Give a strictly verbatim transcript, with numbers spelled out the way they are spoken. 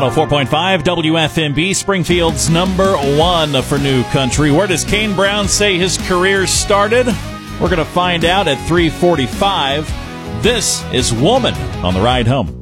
four point five W F M B, Springfield's number one for new country. Where does Kane Brown say his career started? We're going to find out at three forty-five. This is Woman on the ride home.